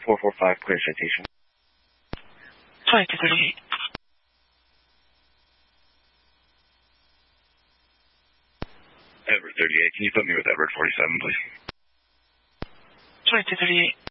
445, clear citation. 2238. Everett 38, can you put me with Everett 47, please? 2238.